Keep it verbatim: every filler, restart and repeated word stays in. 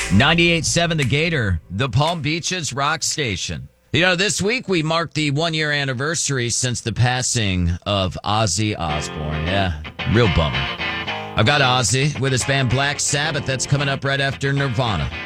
ninety-eight point seven The Gator, the Palm Beaches rock station. You know, this week we marked the one-year anniversary since the passing of Ozzy Osbourne. Yeah, real bummer. I've got Ozzy with his band Black Sabbath. That's coming up right after Nirvana.